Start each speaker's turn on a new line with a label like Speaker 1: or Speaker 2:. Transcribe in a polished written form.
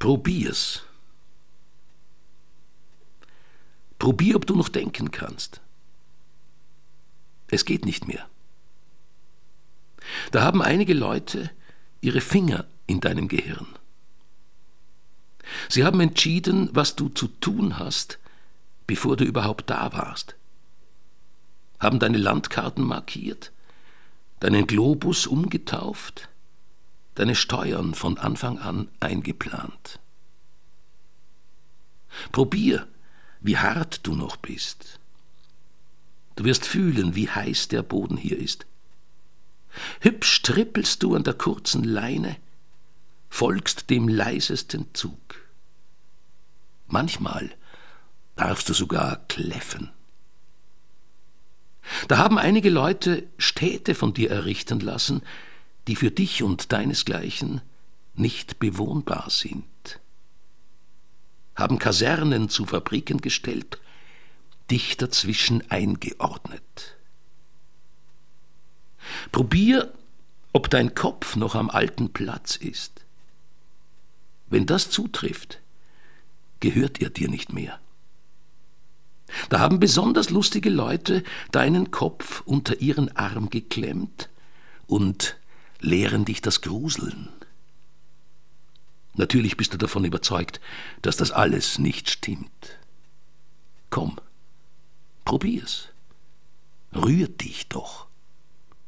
Speaker 1: Probier's. Probier, ob du noch denken kannst. Es geht nicht mehr. Da haben einige Leute ihre Finger in deinem Gehirn. Sie haben entschieden, was du zu tun hast, bevor du überhaupt da warst. Haben deine Landkarten markiert, deinen Globus umgetauft, deine Steuern von Anfang an eingeplant. Probier, wie hart du noch bist. Du wirst fühlen, wie heiß der Boden hier ist. Hübsch trippelst du an der kurzen Leine, folgst dem leisesten Zug. Manchmal darfst du sogar kläffen. Da haben einige Leute Städte von dir errichten lassen, die für dich und deinesgleichen nicht bewohnbar sind. Haben Kasernen zu Fabriken gestellt, dich dazwischen eingeordnet. Probier, ob dein Kopf noch am alten Platz ist. Wenn das zutrifft, gehört er dir nicht mehr. Da haben besonders lustige Leute deinen Kopf unter ihren Arm geklemmt und lehren dich das Gruseln. Natürlich bist du davon überzeugt, dass das alles nicht stimmt. Komm, probier's. Rühr dich doch.